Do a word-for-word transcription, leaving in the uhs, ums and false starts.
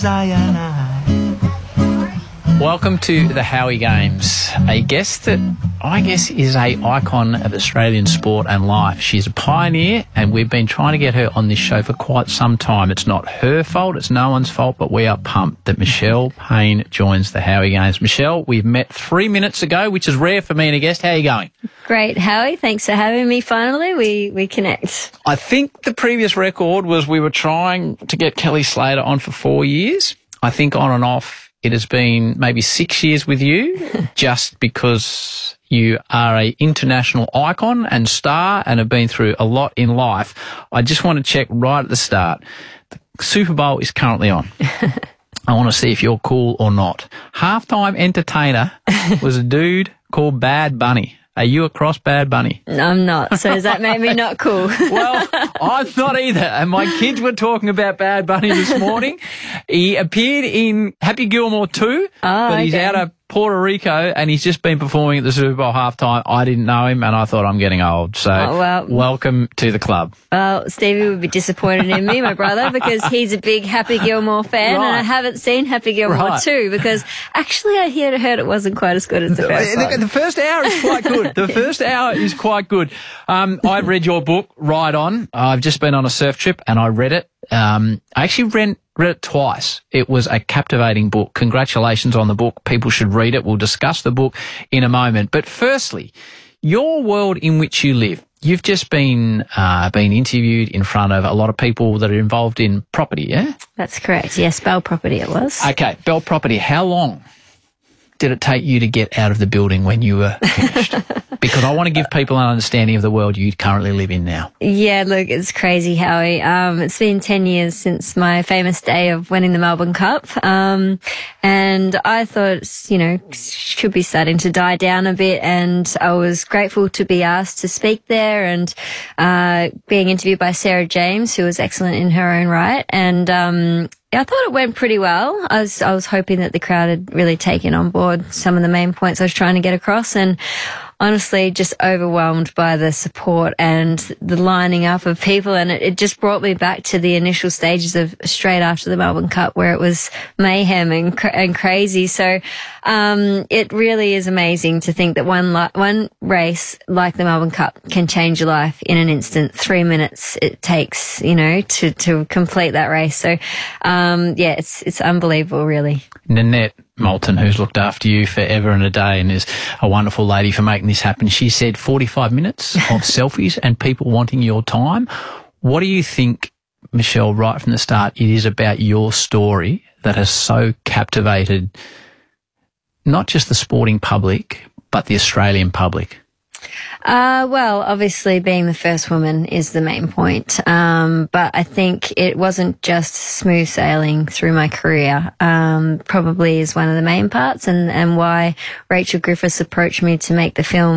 Welcome to the Howie Games, a guest that I guess is a icon of Australian sport and life. She's a pioneer, and we've been trying to get her on this show for quite some time. It's not her fault, it's no one's fault, but we are pumped that Michelle Payne joins the Howie Games. Michelle, we've met three minutes ago, which is rare for me and a guest. How are you going? Great, Howie. Thanks for having me. Finally, we, we connect. I think the previous record was we were trying to get Kelly Slater on for four years. I think on and off it has been maybe six years with you, just because you are a international icon and star and have been through a lot in life. I just want to check right at the start. The Super Bowl is currently on. I want to see if you're cool or not. Halftime entertainer was a dude called Bad Bunny. Are you across Bad Bunny? No, I'm not. So does that make me not cool? Well, I'm not either. And my kids were talking about Bad Bunny this morning. He appeared in Happy Gilmore two, oh, but he's okay. out of Puerto Rico and he's just been performing at the Super Bowl halftime. I didn't know him and I thought I'm getting old. So oh, well, welcome to the club. Well, Stevie would be disappointed in me, my brother, because he's a big Happy Gilmore fan right. and I haven't seen Happy Gilmore right. two because actually I heard, heard it wasn't quite as good as the first the, one. The first hour is quite good. The first hour is quite good. Um, I read your book, Ride On. I've just been on a surf trip and I read it. Um, I actually read, read it twice. It was a captivating book. Congratulations on the book. People should read it. We'll discuss the book in a moment. But firstly, your world in which you live. You've just been uh, been interviewed in front of a lot of people that are involved in property, yeah? That's correct. Yes, Bell Property it was. Okay, Bell Property. How long did it take you to get out of the building when you were finished? Because I want to give people an understanding of the world you currently live in now. Yeah, look, it's crazy, Howie. Um, it's been ten years since my famous day of winning the Melbourne Cup. Um, and I thought, you know, should be starting to die down a bit. And I was grateful to be asked to speak there and, uh, being interviewed by Sarah James, who was excellent in her own right. And, um, I thought it went pretty well. I was, I was hoping that the crowd had really taken on board some of the main points I was trying to get across, and honestly just overwhelmed by the support and the lining up of people. And it, it just brought me back to the initial stages of straight after the Melbourne Cup, where it was mayhem and, cra- and crazy. So, um, it really is amazing to think that one, li- one race like the Melbourne Cup can change your life in an instant. Three minutes it takes, you know, to, to complete that race. So, um, yeah, it's, it's unbelievable, really. Nanette Moulton, who's looked after you forever and a day and is a wonderful lady for making this happen. She said forty-five minutes of selfies and people wanting your time. What do you think, Michelle, right from the start, it is about your story that has so captivated not just the sporting public, but the Australian public? Uh, well, obviously being the first woman is the main point. Um, but I think it wasn't just smooth sailing through my career. Um, probably is one of the main parts, and, and why Rachel Griffiths approached me to make the film